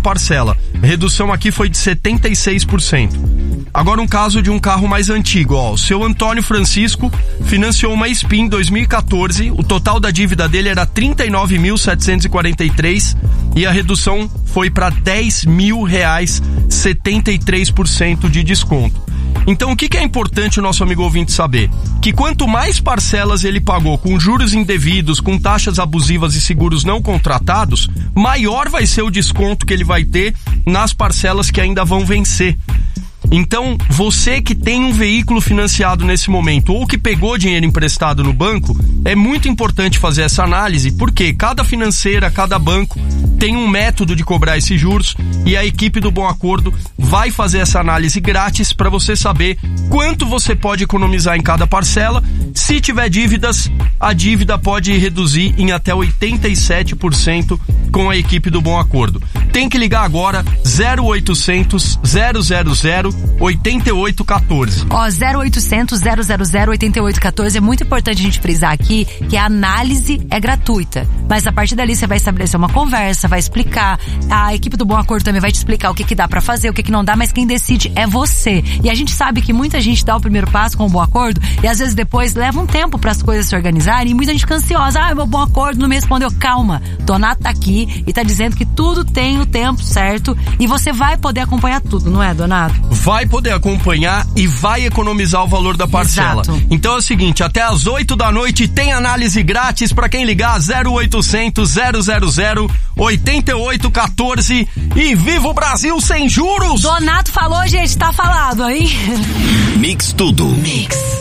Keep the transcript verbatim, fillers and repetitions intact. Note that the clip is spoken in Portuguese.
parcela. A redução aqui foi de setenta e seis por cento. Agora um caso de um carro mais antigo, ó. O seu Antônio Francisco financiou uma Spin em dois mil e quatorze, o total da dívida dele era trinta e nove mil setecentos e quarenta e três e a redução foi para dez mil reais, setenta e três por cento de desconto. Então o que, que é importante o nosso amigo ouvinte saber? Que quanto mais parcelas ele pagou com juros indevidos, com taxas abusivas e seguros não contratados, maior vai ser o desconto que ele vai ter nas parcelas que ainda vão vencer. Então, você que tem um veículo financiado nesse momento ou que pegou dinheiro emprestado no banco, é muito importante fazer essa análise, porque cada financeira, cada banco tem um método de cobrar esses juros e a equipe do Bom Acordo vai fazer essa análise grátis para você saber quanto você pode economizar em cada parcela. Se tiver dívidas, a dívida pode reduzir em até oitenta e sete por cento com a equipe do Bom Acordo. Tem que ligar agora zero oitocentos, zero zero zero, oito oito um quatro. Ó, zero oitocentos, zero zero zero, oito oito um quatro. É muito importante a gente frisar aqui que a análise é gratuita. Mas a partir dali você vai estabelecer uma conversa, vai explicar. A equipe do Bom Acordo também vai te explicar o que que dá pra fazer, o que que não dá, mas quem decide é você. E a gente sabe que muita gente dá o primeiro passo com o Bom Acordo e às vezes depois leva um tempo para as coisas se organizarem e muita gente fica ansiosa. Ah, meu Bom Acordo não me respondeu. Calma, Donato tá aqui e tá dizendo que tudo tem o tempo certo e você vai poder acompanhar tudo, não é, Donato? Vai poder acompanhar e vai economizar o valor da parcela. Exato. Então é o seguinte, até às oito da noite tem análise grátis para quem ligar zero oitocentos, zero zero zero, oito oito um quatro e viva o Brasil sem juros! Donato falou, gente, tá falado, hein? Mix tudo. Mix.